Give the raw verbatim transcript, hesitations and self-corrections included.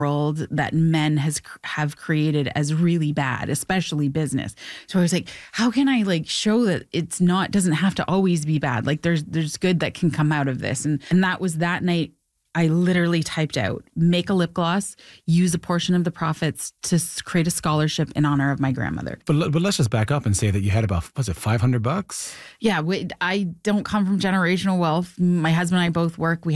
world that men has have created as really bad, especially business. So I was like, how can I like show that it's not, doesn't have to always be bad. Like there's, there's good that can come out of this. And, and that was that night. I literally typed out, make a lip gloss, use a portion of the profits to s- create a scholarship in honor of my grandmother. But but let's just back up and say that you had about, was it five hundred bucks? Yeah, we, I don't come from generational wealth. My husband and I both work. We